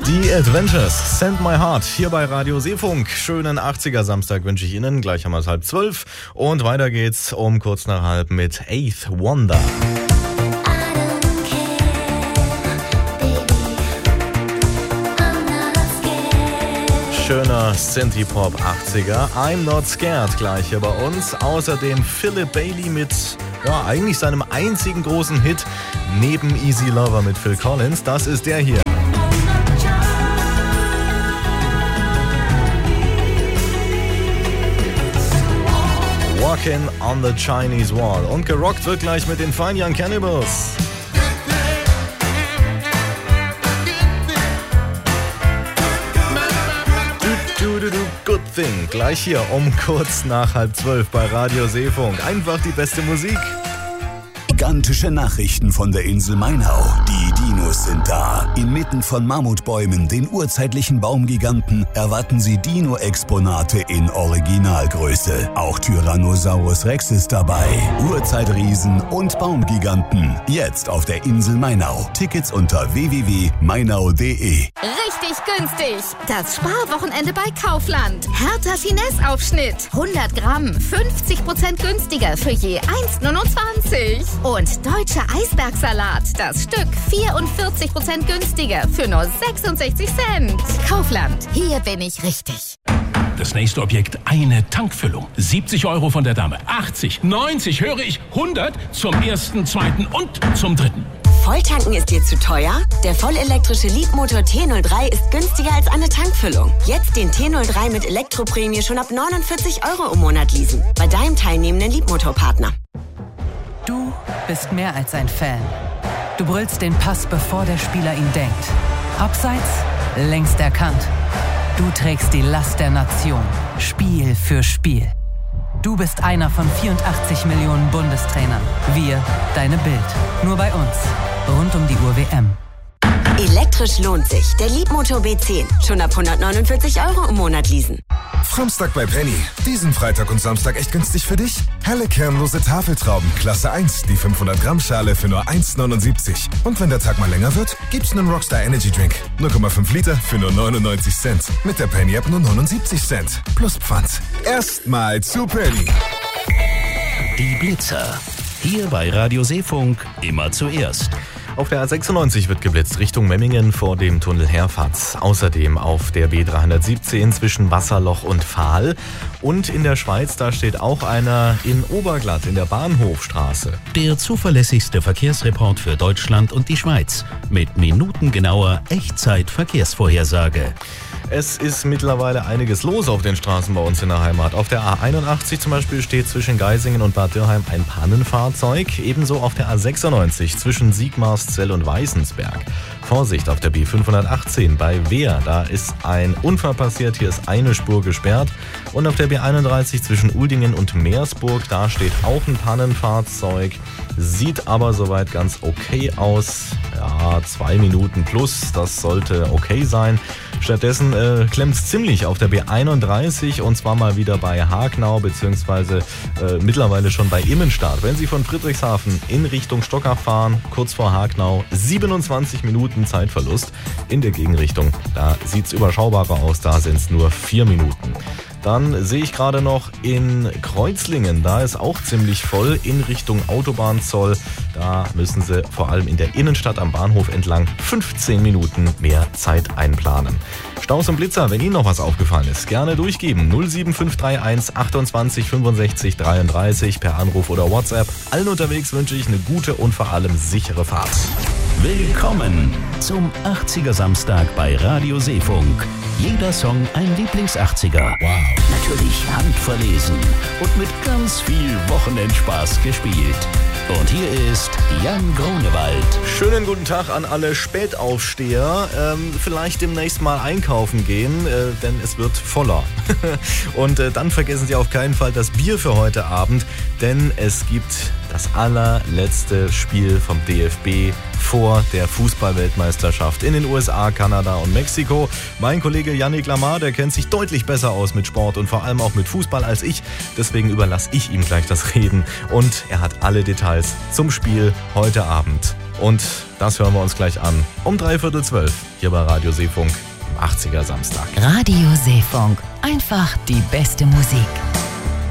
Die Adventures, Send My Heart, hier bei Radio Seefunk. Schönen 80er Samstag wünsche ich Ihnen, gleich haben wir es 11:30. Und weiter geht's um kurz nach halb mit Eighth Wonder. Schöner Synthie-Pop 80er, I'm Not Scared gleich hier bei uns. Außerdem Philip Bailey mit eigentlich seinem einzigen großen Hit neben Easy Lover mit Phil Collins. Das ist der hier. Walking on the Chinese Wall. Und gerockt wird gleich mit den Fine Young Cannibals. Good Thing. Gleich hier um kurz nach 11:30 bei Radio Seefunk. Einfach die beste Musik. Gigantische Nachrichten von der Insel Mainau. Die Dinos sind da. Inmitten von Mammutbäumen, den urzeitlichen Baumgiganten, erwarten Sie Dino-Exponate in Originalgröße. Auch Tyrannosaurus Rex ist dabei. Urzeitriesen und Baumgiganten. Jetzt auf der Insel Mainau. Tickets unter www.mainau.de. Richtig günstig. Das Sparwochenende bei Kaufland. Hertha Finesse-Aufschnitt. 100 Gramm. 50% günstiger für je 1,29. Und deutscher Eisbergsalat. Das Stück 44% günstiger für nur 66 Cent. Kaufland. Hier bin ich richtig. Das nächste Objekt, eine Tankfüllung. 70 € von der Dame. 80, 90, höre ich, 100 zum ersten, zweiten und zum dritten. Volltanken ist dir zu teuer? Der vollelektrische Leapmotor T03 ist günstiger als eine Tankfüllung. Jetzt den T03 mit Elektroprämie schon ab 49 € im Monat leasen. Bei deinem teilnehmenden Leapmotor-Partner. Du bist mehr als ein Fan. Du brüllst den Pass, bevor der Spieler ihn denkt. Abseits, längst erkannt. Du trägst die Last der Nation, Spiel für Spiel. Du bist einer von 84 Millionen Bundestrainern. Wir, deine Bild. Nur bei uns. Rund um die Uhr WM. Elektrisch lohnt sich. Der Leapmotor B10. Schon ab 149 € im Monat leasen. Samstag bei Penny. Diesen Freitag und Samstag echt günstig für dich? Helle kernlose Tafeltrauben, Klasse 1, die 500 Gramm Schale für nur 1,79. Und wenn der Tag mal länger wird, gibt's einen Rockstar Energy Drink. 0,5 Liter für nur 99 Cent. Mit der Penny App nur 79 Cent. Plus Pfand. Erstmal zu Penny. Die Blitzer. Hier bei Radio Seefunk immer zuerst. Auf der A96 wird geblitzt Richtung Memmingen vor dem Tunnel Herfatz. Außerdem auf der B317 zwischen Wasserloch und Vaal. Und in der Schweiz, da steht auch einer in Oberglatt in der Bahnhofstraße. Der zuverlässigste Verkehrsreport für Deutschland und die Schweiz. Mit minutengenauer Echtzeit-Verkehrsvorhersage. Es ist mittlerweile einiges los auf den Straßen bei uns in der Heimat. Auf der A81 zum Beispiel steht zwischen Geisingen und Bad Dürrheim ein Pannenfahrzeug. Ebenso auf der A96 zwischen Sigmarszell und Weißensberg. Vorsicht auf der B518 bei Wehr. Da ist ein Unfall passiert. Hier ist eine Spur gesperrt. Und auf der B31 zwischen Uldingen und Meersburg, da steht auch ein Pannenfahrzeug. Sieht aber soweit ganz okay aus. Ja, 2 Minuten plus, das sollte okay sein. Stattdessen klemmt es ziemlich auf der B31 und zwar mal wieder bei Hagnau beziehungsweise mittlerweile schon bei Immenstadt. Wenn Sie von Friedrichshafen in Richtung Stockach fahren, kurz vor Hagnau, 27 Minuten Zeitverlust. In der Gegenrichtung, da sieht es überschaubarer aus, da sind es nur 4 Minuten. Dann sehe ich gerade noch in Kreuzlingen, da ist auch ziemlich voll in Richtung Autobahnzoll. Da müssen Sie vor allem in der Innenstadt am Bahnhof entlang 15 Minuten mehr Zeit einplanen. Staus und Blitzer, wenn Ihnen noch was aufgefallen ist, gerne durchgeben. 07531 28 65 33 per Anruf oder WhatsApp. Allen unterwegs wünsche ich eine gute und vor allem sichere Fahrt. Willkommen zum 80er Samstag bei Radio Seefunk. Jeder Song ein Lieblings-80er. Wow. Natürlich handverlesen und mit ganz viel Wochenendspaß gespielt. Und hier ist Jan Grunewald. Schönen guten Tag an alle Spätaufsteher. Vielleicht demnächst mal einkaufen gehen, denn es wird voller. Und dann vergessen Sie auf keinen Fall das Bier für heute Abend, denn es gibt das allerletzte Spiel vom DFB vor der Fußball-Weltmeisterschaft in den USA, Kanada und Mexiko. Mein Kollege Yannick Lamar, der kennt sich deutlich besser aus mit Sport und vor allem auch mit Fußball als ich. Deswegen überlasse ich ihm gleich das Reden und er hat alle Details zum Spiel heute Abend Und das hören wir uns gleich an. Um 11:45 hier bei Radio Seefunk am 80er Samstag. Radio Seefunk. Einfach die beste Musik.